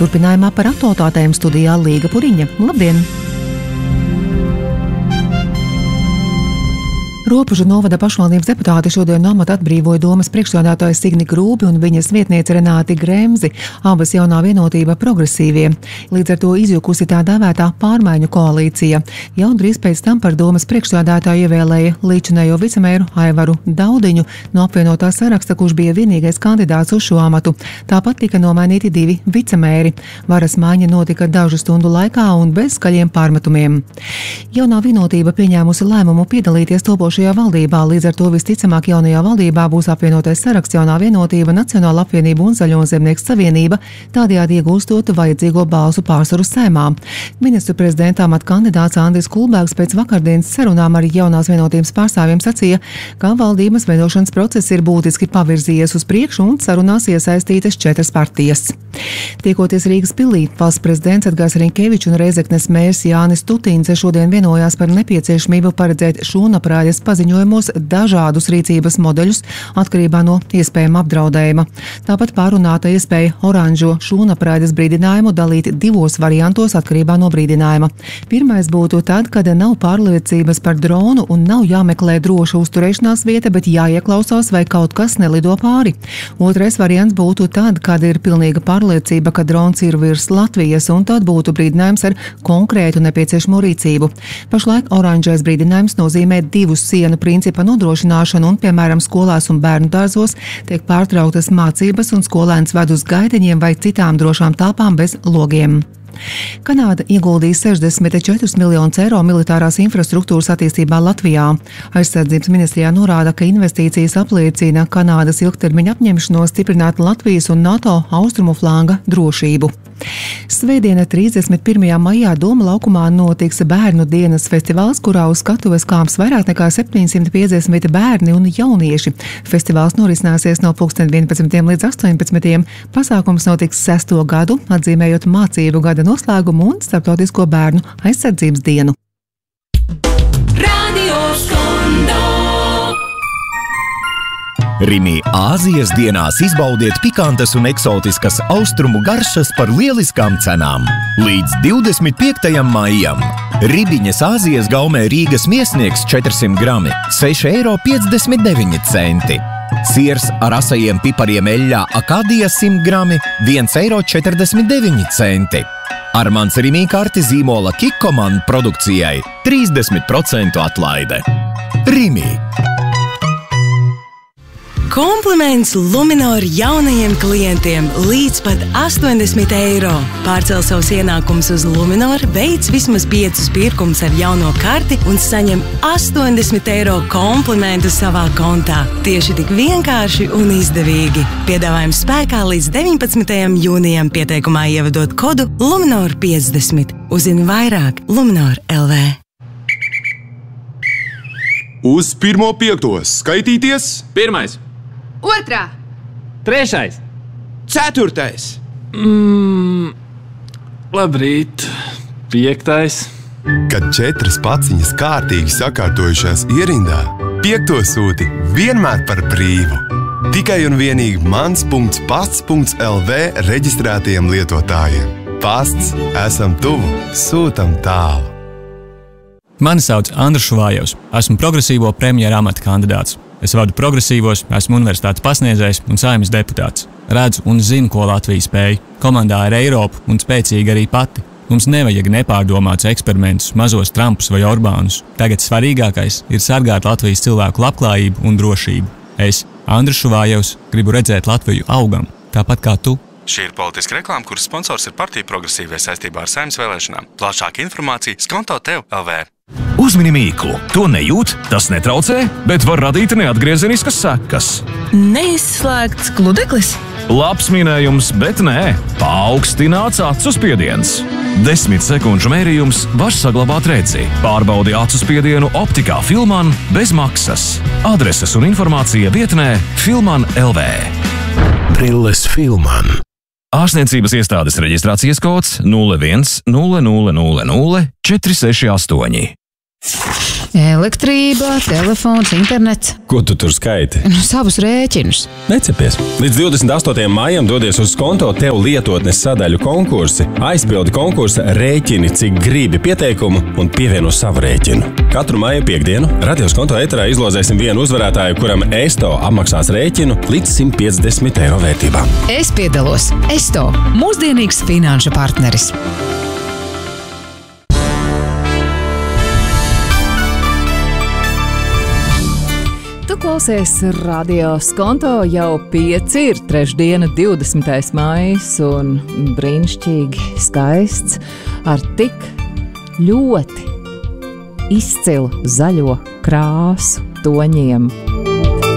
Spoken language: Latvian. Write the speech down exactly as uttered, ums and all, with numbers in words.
Turpinājumā par aktualitātēm studijā Līga Puriņa. Labdien! Ropužu novada pašvaldības deputāti šodien no amata atbrīvoja domas priekšsēdētāju Signi Grūbi un viņas vietnieci Renāti Gremzi, abas jaunā vienotība progresīvie. Līdz ar to izjukusi tā dēvētā pārmaiņu koalīcija. Jau drīz pēc tam par domas priekšsēdētāju ievēlēja līdzinējo vicemēru Aivaru Daudiņu no apvienotā saraksta, kurš bija vienīgais kandidāts uz šo amatu. Tāpat tika nomainīti divi vicemēri. Varas maiņa notika dažu stundu laikā un bez skaļiem pārmetumiem. Jaunā vienotība pieņēmusi lēmumu piedalīties topošajā valdībā, līdz ar to visticamāk jaunajā valdībā būs apvienotais saraksts, jaunā vienotība, Nacionāla apvienība un Zaļo zemnieku savienība, tādējādi iegūstot vajadzīgo balsu pārsvaru Saeimā. Ministru prezidenta amata kandidāts Andris Kulbergs pēc vakardienas sarunām ar jaunās vienotības pārstāvjiem sacīja, ka valdības veidošanas process ir būtiski pavirzījies uz priekšu un sarunās iesaistītas četras partijas. Tiekoties Rīgas pilī, valsts prezidents Edgars Riņkevičs un Rēzeknes mērs Jānis Tutīns šodien vienojās par nepieciešamību paredzēt šūnaprāļas paziņojumos dažādus rīcības modeļus atkarībā no iespējama apdraudējuma. Tāpat pārunāta iespēja oranžo šūnaprāļas brīdinājumu dalīt divos variantos atkarībā no brīdinājuma. Pirmais būtu tad, kad nav pārliecības par dronu un nav jāmeklē droša uzturēšanās vieta, bet jāieklausās, vai kaut kas nelido pāri. Otrais variants būtu tad, kad ir pilnīga pārliecība, ka drons ir virs Latvijas, un tad būtu brīdinājums ar konkrētu nepieciešamo rīcību. Pašlaik oranžais brīdinājums nozīmē divus sienu principa nodrošināšanu un, piemēram, skolās un bērnu dārzos tiek pārtrauktas mācības un skolēns ved uz gaideņiem vai citām drošām telpām bez logiem. Kanāda ieguldīs sešdesmit četrus miljonus eiro militārās infrastruktūras attīstībā Latvijā. Aizsardzības ministrijā norāda, ka investīcijas apliecina Kanādas ilgtermiņa apņemšanos stiprināt Latvijas un NATO austrumu flanga drošību. Svētdiena trīsdesmit pirmajā maijā Doma laukumā notiks bērnu dienas festivāls, kurā uz skatuves kāps vairāk nekā septiņsimt piecdesmit bērni un jaunieši. Festivāls norisināsies no pulksten vienpadsmitiem līdz astoņpadsmitiem. Pasākums notiks sesto gadu, atzīmējot mācību gada noslēgumu un Starptautisko bērnu aizsardzības dienu. Rimī Āzijas dienās izbaudiet pikantas un eksotiskas austrumu garšas par lieliskām cenām. Līdz divdesmit piektajam maijam. Ribiņas Āzijas gaumē Rīgas miesnieks četrsimt grami, seši eiro piecdesmit deviņi centi. Siers ar asajiem pipariem eļļā Akādija simt grami, viens eiro četrdesmit deviņi centi. Armāns Rimī karti zīmola Kikoman produkcijai trīsdesmit procentu atlaide. Rimī. Kompliments Luminor jaunajiem klientiem līdz pat astoņdesmit eiro. Pārcel savus ienākumus uz Luminor, veic vismaz piecus pirkumus ar jauno karti un saņem astoņdesmit eiro komplimentu savā kontā. Tieši tik vienkārši un izdevīgi. Piedāvājums spēkā līdz deviņpadsmitajam jūnijam, pieteikumā ievadot kodu Luminor piecdesmit. Uzzini vairāk Luminor L V. Uz pirmo piektos skaitīties. Pirmais. Otrā. Trešais. Ceturtais. Mm, labrīt. Piektais. Kad četras paciņas kārtīgi sakārtojušās ierindā, piekto sūti vienmēr par brīvu. Tikai un vienīgi mans punkts pasts punkts L V reģistrētajiem lietotājiem. Pasts esam tuvu, sūtam tālu. Mani sauc Andris Šuvājevs. Esmu progresīvo premjera amata kandidāts. Es vadu progresīvos, esmu universitātes pasniedzējs un Saeimas deputāts. Redzu un zinu, ko Latvija spēj. Komandā ir Eiropa un spēcīga arī pati. Mums nevajag nepārdomātus eksperimentus, mazos Trumpus vai Orbānus. Tagad svarīgākais ir sargāt Latvijas cilvēku labklājību un drošību. Es, Andris Šuvājevs, gribu redzēt Latviju augam, tāpat kā tu. Šī ir politiska reklāma, kuras sponsors ir partija Progresīvie saistībā ar Saeimas vēlēšanām. Plašāka informācija skonto tev L V. Uzmini mīklu. To nejūt, tas netraucē, bet var radīt neatgriezeniskas sekas. Neizslēgts gludeklis? Labs minējums, bet nē. Paaugstināts acu spiediens. Desmit sekundžu mērījums var saglabāt redzi. Pārbaudi acu spiedienu optikā Filman bez maksas. Adreses un informācija vietnē Filman L V. Brilles Filman. Ārstniecības iestādes reģistrācijas kods nulle viens nulle nulle nulle nulle četri seši astoņi. Elektrība, telefons, internets. Ko tu tur skaiti? Nu, savus rēķinus. Necepies. Līdz divdesmit astotajam maijam dodies uz Skonto tev lietotnes sadaļu konkursi, aizpildi konkursa rēķini, cik gribi pieteikumu un pievieno savu rēķinu. Katru maija piekdienu Radio Skonto ēterā izlozēsim vienu uzvarētāju, kuram Esto apmaksās rēķinu līdz simt piecdesmit eiro vērtībā. Es piedalos. Esto – mūsdienīgs finanšu partneris. Tu klausies Radio Skonto, jau pieci ir trešdiena, divdesmitais maijs un brīnišķīgi skaists ar tik ļoti izcilu zaļo krāsu toņiem.